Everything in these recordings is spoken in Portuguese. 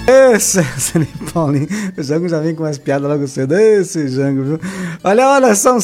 Esse Paulinho, o Jango já vem com umas piadas logo cedo. Esse Jango, viu? Olha, são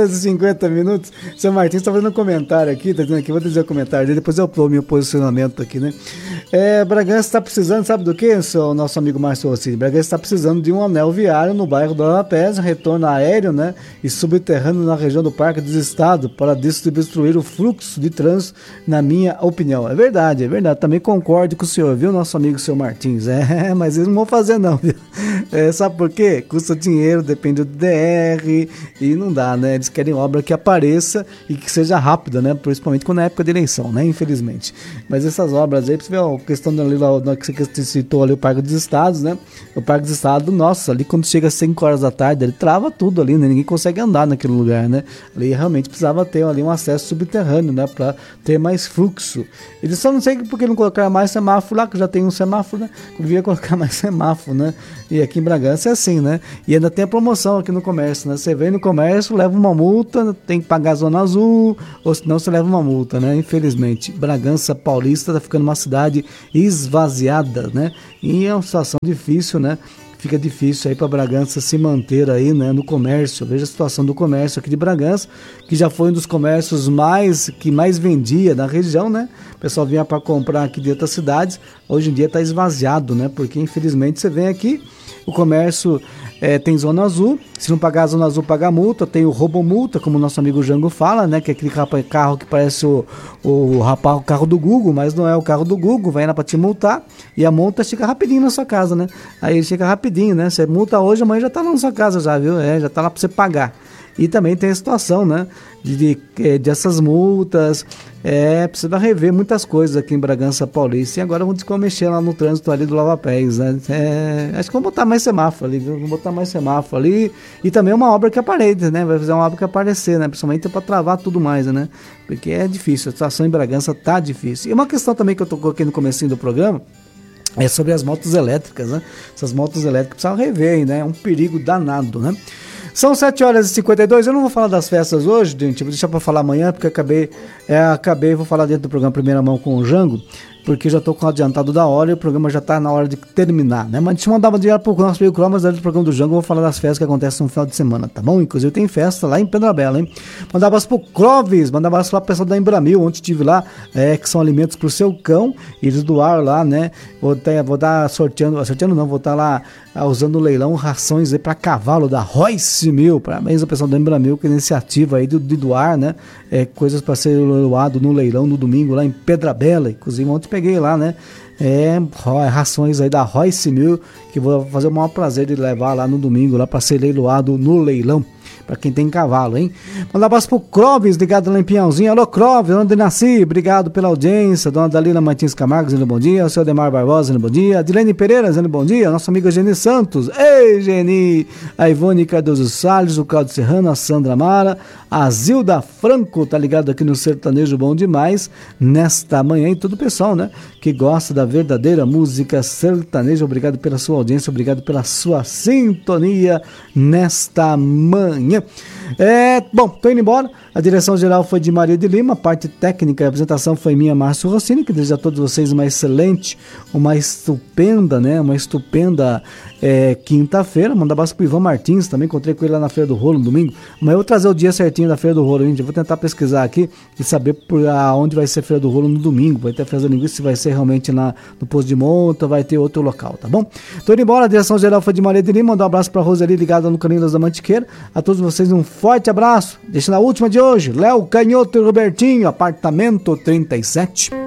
7h50. Seu Martins tá fazendo um comentário aqui, tá dizendo aqui, vou dizer o comentário dele, depois eu dou o meu posicionamento aqui, né? Bragança tá precisando, sabe do que, seu nosso amigo Márcio Rossini? Bragança tá precisando de um anel viário no bairro do Lavapés, retorno aéreo, né? E subterrâneo na região do Parque dos Estados, para distribuir o fluxo de trânsito, na minha opinião. É verdade. Também concordo com o senhor, viu, nosso amigo seu Martins? Mas eles não vão fazer não, viu? Sabe por quê? Custa dinheiro, depende do DR e não dá, né? Eles querem obra que apareça e que seja rápida, né? Principalmente quando é época de eleição, né? Infelizmente. Mas essas obras aí, pra você ver a questão ali, que você citou ali, o Parque dos Estados, né? O Parque dos Estados, nossa, ali quando chega às 5 horas da tarde, ele trava tudo ali, né? Ninguém consegue andar naquele lugar, né? Ali realmente precisava ter ali um acesso subterrâneo, né? Pra ter mais fluxo. Eles só não sei porque não colocaram mais semáforo lá, que já tem um semáforo, né? Devia colocar mais semáforo, né? E aqui em Bragança é assim, né? E ainda tem a promoção aqui no comércio, né? Você vem no comércio, leva uma multa, tem que pagar a zona azul, ou senão você leva uma multa, né? Infelizmente, Bragança Paulista tá ficando uma cidade esvaziada, né? E é uma situação difícil, né? Fica difícil aí para Bragança se manter aí, né, no comércio. Veja a situação do comércio aqui de Bragança, que já foi um dos comércios que mais vendia na região, né? O pessoal vinha para comprar aqui de outras cidades. Hoje em dia está esvaziado, né? Porque infelizmente você vem aqui, o comércio tem zona azul. Se não pagar a zona azul, paga multa. Tem o roubomulta, como o nosso amigo Jango fala, né? Que é aquele carro que parece o carro do Google, mas não é o carro do Google. Vai lá para te multar e a multa chega rapidinho na sua casa, né? Aí chega rapidinho, né? Você multa hoje, amanhã já tá lá na sua casa já, viu? Já tá lá para você pagar. E também tem a situação, né? De essas multas. Precisa rever muitas coisas aqui em Bragança Paulista. E agora vamos mexer lá no trânsito ali do Lavapés, né? Acho que vamos botar mais semáforo ali, viu? Vamos botar mais semáforo ali. E também uma obra que apareça, né? Vai fazer uma obra que aparecer, né? Principalmente para travar tudo mais, né? Porque é difícil. A situação em Bragança tá difícil. E uma questão também que eu tocou aqui no comecinho do programa é sobre as motos elétricas, né? Essas motos elétricas precisam rever, né? É um perigo danado, né? São 7h52, eu não vou falar das festas hoje, gente, vou deixar para falar amanhã, porque vou falar dentro do programa Primeira Mão com o Jango, porque já estou com o adiantado da hora e o programa já está na hora de terminar, né? Mas deixa eu mandar uma dica para o nosso amigo Cromas, dentro do programa do Jango, eu vou falar das festas que acontecem no final de semana, tá bom? Inclusive tem festa lá em Pedra Bela, hein? Mandar abraço pro Clóvis, mandar abraço lá pro pessoal da Embramil, ontem estive lá, que são alimentos pro seu cão, e eles doaram lá, né? Vou estar sorteando não, vou estar lá usando o leilão rações aí para cavalo da Royce Mil. Parabéns ao pessoal da Embramil, que é iniciativa aí de doar, né? Coisas para ser doado no leilão no domingo lá em Pedra Bela. Inclusive ontem peguei lá, né? Rações aí da Royce Mil, que vou fazer o maior prazer de levar lá no domingo lá para ser leiloado no leilão. Pra quem tem cavalo, hein? Mandar um abraço pro Clóvis, ligado lá em Pinhalzinho. Alô, Clóvis, onde nasci? Obrigado pela audiência. Dona Dalila Martins Camargo, dizendo bom dia. O seu Demar Barbosa, dizendo bom dia. Adilene Pereira, dizendo bom dia. Nossa amiga Geni Santos. Ei, Geni! A Ivone Cardoso Salles, o Claudio Serrano, a Sandra Mara, a Zilda Franco, tá ligado aqui no Sertanejo Bom Demais, nesta manhã. E todo o pessoal, né? Que gosta da verdadeira música sertaneja. Obrigado pela sua audiência, obrigado pela sua sintonia nesta manhã. Bom, tô indo embora. A direção geral foi de Maria de Lima, a parte técnica e a apresentação foi minha, Márcio Rossini, que desejo a todos vocês uma excelente, uma estupenda, né? Uma estupenda quinta-feira. Mandar abraço pro Ivan Martins, também encontrei com ele lá na Feira do Rolo no domingo. Amanhã eu vou trazer o dia certinho da Feira do Rolo, gente. Eu vou tentar pesquisar aqui e saber onde vai ser a Feira do Rolo no domingo. Vai ter a Feira da Linguiça, se vai ser realmente no Posto de Monta, vai ter outro local, tá bom? Tô indo embora, a direção geral foi de Maria de Lima. Mandar um abraço pra Roseli, ligada no Caninho da Mantiqueira. A todos vocês um forte abraço. Deixa na última de hoje, Léo Canhoto e Robertinho, apartamento 37.